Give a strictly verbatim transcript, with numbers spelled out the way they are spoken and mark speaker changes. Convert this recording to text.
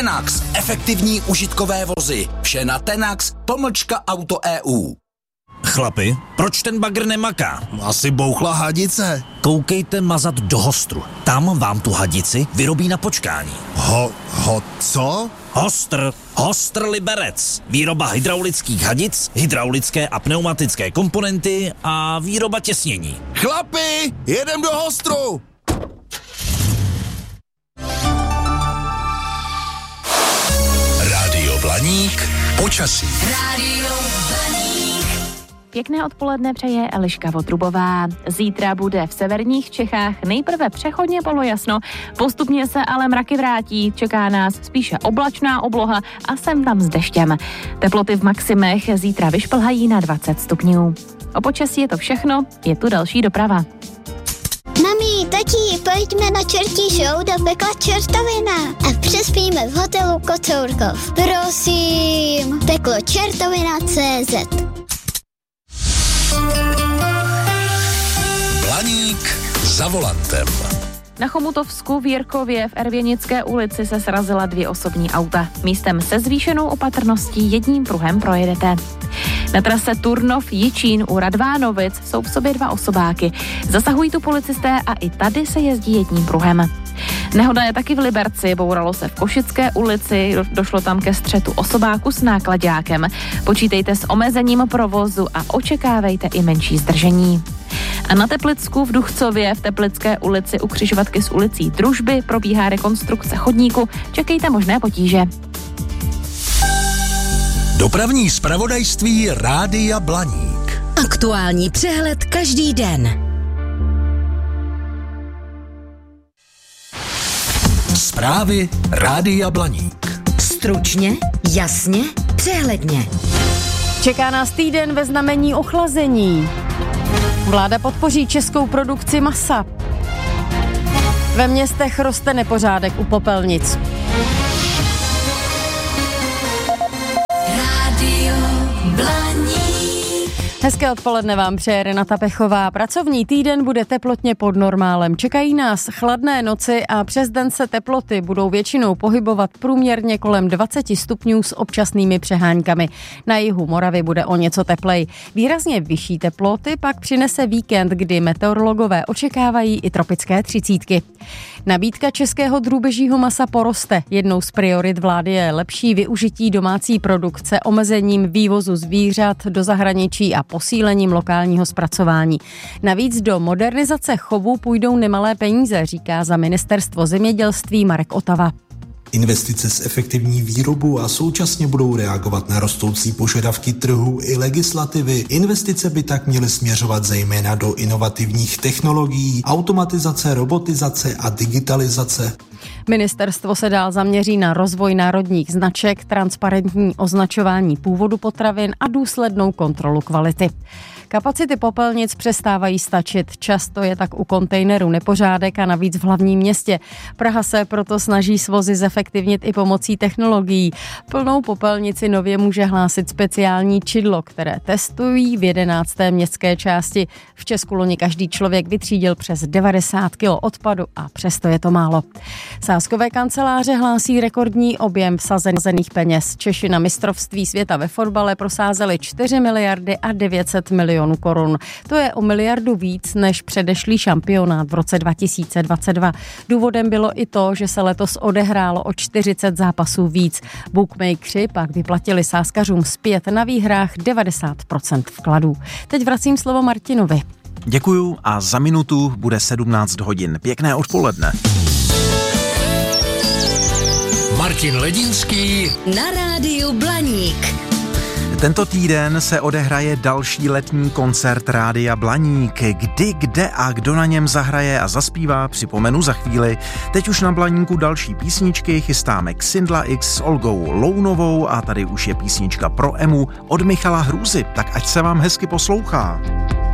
Speaker 1: Tenax, efektivní užitkové vozy. Vše na Tenax, pomlčka Auto E U.
Speaker 2: Chlapi, proč ten bagr nemaká?
Speaker 3: Asi bouchla hadice.
Speaker 2: Koukejte mazat do Hostru. Tam vám tu hadici vyrobí na počkání.
Speaker 3: Ho, ho, co?
Speaker 2: Hostr, Hostr Liberec. Výroba hydraulických hadic, hydraulické a pneumatické komponenty a výroba těsnění.
Speaker 3: Chlapi, jedem do Hostru!
Speaker 1: Rádio Blaník, počasí.
Speaker 4: Rádio Blaník.
Speaker 5: Pěkné odpoledne přeje Eliška Votrubová. Zítra bude v severních Čechách nejprve přechodně polojasno, postupně se ale mraky vrátí. Čeká nás spíše oblačná obloha a sem tam s deštěm. Teploty v maximech zítra vyšplhají na dvacet stupňů. O počasí je to všechno, je tu další doprava.
Speaker 6: Mami, tati, pojďme na čertí show do pekla čertovina a přespíme v hotelu Kocourkov. Prosím, peklo čertovina tečka cé zet.
Speaker 1: Blaník za volantem.
Speaker 5: Na Chomutovsku v Jirkově v Ervěnické ulici se srazila dvě osobní auta. Místem se zvýšenou opatrností jedním pruhem projedete. Na trase Turnov-Jičín u Radvánovic jsou v sobě dva osobáky. Zasahují tu policisté a i tady se jezdí jedním pruhem. Nehoda je taky v Liberci, bouralo se v Košické ulici, došlo tam ke střetu osobáku s náklaďákem. Počítejte s omezením provozu a očekávejte i menší zdržení. A na Teplicku v Duchcově v Teplické ulici u křižovatky s ulicí Družby probíhá rekonstrukce chodníku. Čekejte možné potíže.
Speaker 1: Dopravní zpravodajství Rádia Blaník.
Speaker 4: Aktuální přehled každý den.
Speaker 1: Zprávy Rádia Blaník.
Speaker 4: Stručně, jasně, přehledně.
Speaker 7: Čeká nás týden ve znamení ochlazení. Vláda podpoří českou produkci masa. Ve městech roste nepořádek u popelnic.
Speaker 4: Rádio Blaník.
Speaker 7: Hezké odpoledne vám přeje Renata Pechová. Pracovní týden bude teplotně pod normálem. Čekají nás chladné noci a přes den se teploty budou většinou pohybovat průměrně kolem dvacet stupňů s občasnými přeháňkami. Na jihu Moravy bude o něco teplej. Výrazně vyšší teploty pak přinese víkend, kdy meteorologové očekávají i tropické třicítky. Nabídka českého drůbežího masa poroste. Jednou z priorit vlády je lepší využití domácí produkce omezením vývozu zvířat do zahraničí a posílením lokálního zpracování. Navíc do modernizace chovu půjdou nemalé peníze, říká za ministerstvo zemědělství Marek Otava.
Speaker 8: Investice zefektivní výrobu a současně budou reagovat na rostoucí požadavky trhu i legislativy. Investice by tak měly směřovat zejména do inovativních technologií, automatizace, robotizace a digitalizace.
Speaker 7: Ministerstvo se dál zaměří na rozvoj národních značek, transparentní označování původu potravin a důslednou kontrolu kvality. Kapacity popelnic přestávají stačit. Často je tak u kontejnerů nepořádek a navíc v hlavním městě. Praha se proto snaží svozy zefektivnit i pomocí technologií. Plnou popelnici nově může hlásit speciální čidlo, které testují v jedenácté městské části. V Česku loni každý člověk vytřídil přes devadesát kilo odpadu a přesto je to málo. Sázkové kanceláře hlásí rekordní objem vsazených peněz. Češi na mistrovství světa ve fotbale prosázeli čtyři miliardy a devět set milionů korun. To je o miliardu víc než předešlý šampionát v roce dva tisíce dvacet dva. Důvodem bylo i to, že se letos odehrálo o čtyřicet zápasů víc. Bookmakeri pak vyplatili sázkařům zpět na výhrách devadesát procent vkladů. Teď vracím slovo Martinovi.
Speaker 9: Děkuju a za minutu bude sedmnáct hodin. Pěkné odpoledne.
Speaker 1: Martin Ledínský
Speaker 4: Na rádiu Blaník.
Speaker 9: Tento týden se odehraje další letní koncert Rádia Blaník. Kdy, kde a kdo na něm zahraje a zaspívá, připomenu za chvíli. Teď už na Blaníku další písničky, chystáme Xindla X s Olgou Lounovou a tady už je písnička pro Emu od Michala Hrůzy. Tak ať se vám hezky poslouchá.